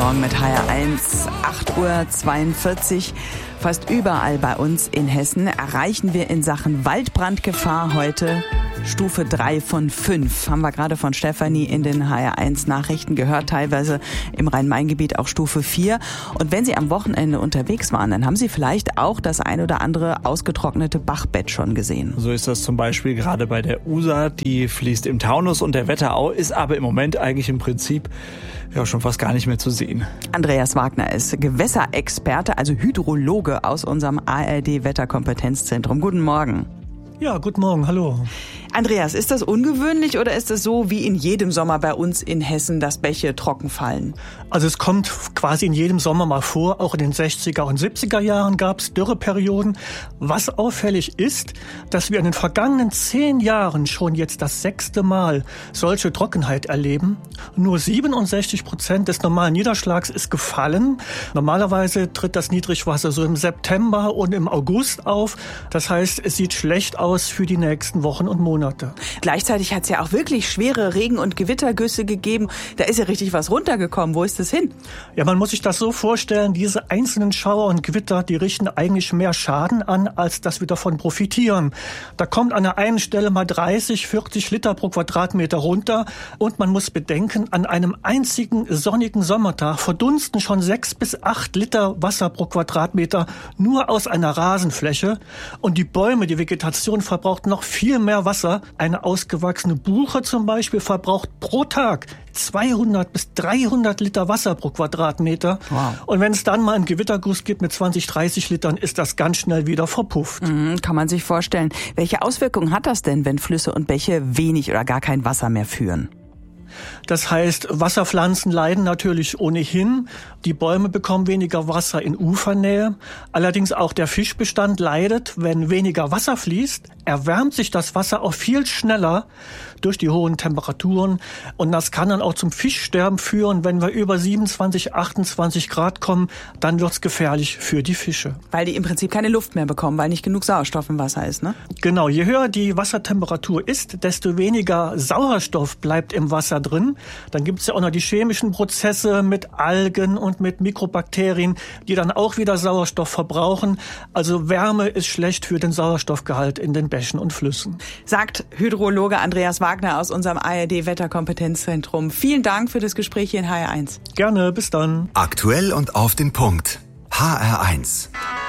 Morgen mit HR1, 8:42 Uhr. Fast überall bei uns in Hessen erreichen wir in Sachen Waldbrandgefahr heute Stufe 3 von 5. Haben wir gerade von Stefanie in den HR1 Nachrichten gehört, teilweise im Rhein-Main-Gebiet auch Stufe 4. Und wenn Sie am Wochenende unterwegs waren, dann haben Sie vielleicht auch das ein oder andere ausgetrocknete Bachbett schon gesehen. So ist das zum Beispiel gerade bei der Usa, die fließt im Taunus und der Wetterau, ist aber im Moment eigentlich im Prinzip schon fast gar nicht mehr zu sehen. Andreas Wagner ist Gewässerexperte, also Hydrologe aus unserem ARD-Wetterkompetenzzentrum. Guten Morgen. Ja, guten Morgen, hallo. Andreas, ist das ungewöhnlich oder ist es so wie in jedem Sommer bei uns in Hessen, dass Bäche trocken fallen? Also es kommt quasi in jedem Sommer mal vor, auch in den 60er und 70er Jahren gab es Dürreperioden. Was auffällig ist, dass wir in den vergangenen 10 Jahren schon jetzt das 6. Mal solche Trockenheit erleben. Nur 67% des normalen Niederschlags ist gefallen. Normalerweise tritt das Niedrigwasser so im September und im August auf. Das heißt, es sieht schlecht aus für die nächsten Wochen und Monate. Gleichzeitig hat es ja auch wirklich schwere Regen- und Gewittergüsse gegeben. Da ist ja richtig was runtergekommen. Wo ist es hin? Ja, man muss sich das so vorstellen, diese einzelnen Schauer und Gewitter, die richten eigentlich mehr Schaden an, als dass wir davon profitieren. Da kommt an der einen Stelle mal 30, 40 Liter pro Quadratmeter runter. Und man muss bedenken, an einem einzigen sonnigen Sommertag verdunsten schon 6 bis 8 Liter Wasser pro Quadratmeter nur aus einer Rasenfläche. Und die Bäume, die Vegetation verbraucht noch viel mehr Wasser. Eine ausgewachsene Buche zum Beispiel verbraucht pro Tag 200 bis 300 Liter Wasser pro Quadratmeter. Wow. Und wenn es dann mal einen Gewitterguss gibt mit 20, 30 Litern, ist das ganz schnell wieder verpufft. Kann man sich vorstellen. Welche Auswirkungen hat das denn, wenn Flüsse und Bäche wenig oder gar kein Wasser mehr führen? Das heißt, Wasserpflanzen leiden natürlich ohnehin. Die Bäume bekommen weniger Wasser in Ufernähe. Allerdings auch der Fischbestand leidet. Wenn weniger Wasser fließt, erwärmt sich das Wasser auch viel schneller durch die hohen Temperaturen. Und das kann dann auch zum Fischsterben führen. Wenn wir über 27, 28 Grad kommen, dann wird's gefährlich für die Fische. Weil die im Prinzip keine Luft mehr bekommen, weil nicht genug Sauerstoff im Wasser ist, ne? Genau, je höher die Wassertemperatur ist, desto weniger Sauerstoff bleibt im Wasser drin. Dann gibt's ja auch noch die chemischen Prozesse mit Algen und mit Mikrobakterien, die dann auch wieder Sauerstoff verbrauchen. Also Wärme ist schlecht für den Sauerstoffgehalt in den Bächen und Flüssen. Sagt Hydrologe Andreas Wagner aus unserem ARD-Wetterkompetenzzentrum. Vielen Dank für das Gespräch hier in HR1. Gerne, bis dann. Aktuell und auf den Punkt. HR1.